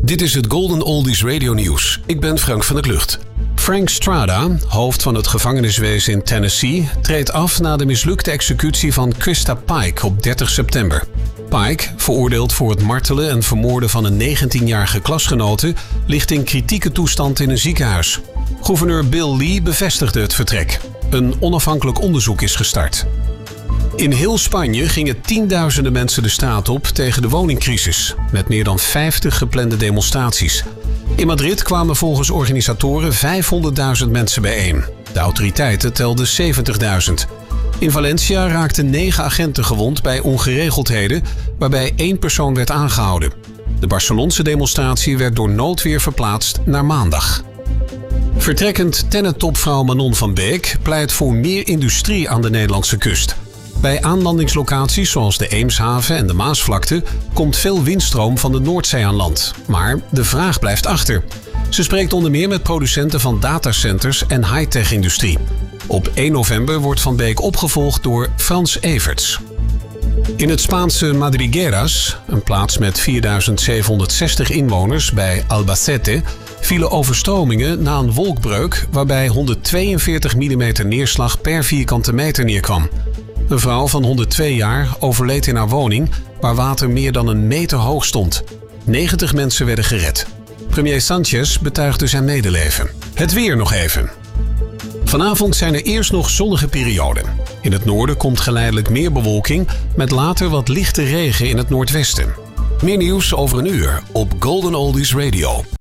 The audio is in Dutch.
Dit is het Golden Oldies Radio Nieuws. Ik ben Frank van der Klucht. Frank Strada, hoofd van het gevangeniswezen in Tennessee, treedt af na de mislukte executie van Krista Pike op 30 september. Pike, veroordeeld voor het martelen en vermoorden van een 19-jarige klasgenote, ligt in kritieke toestand in een ziekenhuis. Gouverneur Bill Lee bevestigde het vertrek. Een onafhankelijk onderzoek is gestart. In heel Spanje gingen tienduizenden mensen de straat op tegen de woningcrisis, met meer dan 50 geplande demonstraties. In Madrid kwamen volgens organisatoren 500.000 mensen bijeen. De autoriteiten telden 70.000. In Valencia raakten 9 agenten gewond bij ongeregeldheden, waarbij 1 persoon werd aangehouden. De Barcelonse demonstratie werd door noodweer verplaatst naar maandag. Vertrekkend tennentopvrouw Manon van Beek pleit voor meer industrie aan de Nederlandse kust. Bij aanlandingslocaties zoals de Eemshaven en de Maasvlakte komt veel windstroom van de Noordzee aan land. Maar de vraag blijft achter. Ze spreekt onder meer met producenten van datacenters en high-tech-industrie. Op 1 november wordt Van Beek opgevolgd door Frans Everts. In het Spaanse Madrigueras, een plaats met 4.760 inwoners bij Albacete, vielen overstromingen na een wolkbreuk waarbij 142 mm neerslag per vierkante meter neerkwam. Een vrouw van 102 jaar overleed in haar woning, waar water meer dan een meter hoog stond. 90 mensen werden gered. Premier Sánchez betuigde zijn medeleven. Het weer nog even. Vanavond zijn er eerst nog zonnige perioden. In het noorden komt geleidelijk meer bewolking, met later wat lichte regen in het noordwesten. Meer nieuws over een uur op Golden Oldies Radio.